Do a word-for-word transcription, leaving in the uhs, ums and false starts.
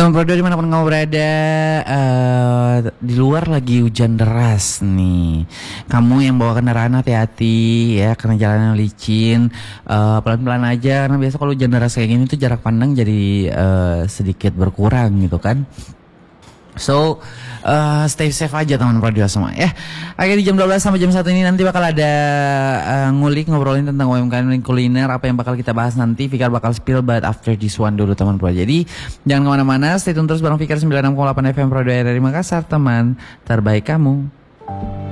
Teman Prodo dimanapun kamu berada, uh, di luar lagi hujan deras nih. Kamu yang bawa kendaraan hati-hati ya, karena jalannya licin. uh, Pelan-pelan aja, karena biasa kalau hujan deras kayak gini tuh jarak pandang jadi uh, sedikit berkurang gitu kan. So, uh, stay safe aja teman Prodio semua ya. Oke, di jam dua belas sampai jam satu ini nanti bakal ada uh, ngulik ngobrolin tentang U M K M dan kuliner. Apa yang bakal kita bahas nanti, Fikar bakal spill, but after this one dulu teman Prodio. Jadi jangan kemana-mana, stay tune terus bareng Fikar sembilan puluh enam koma delapan F M Prodio dari Makassar, teman terbaik kamu.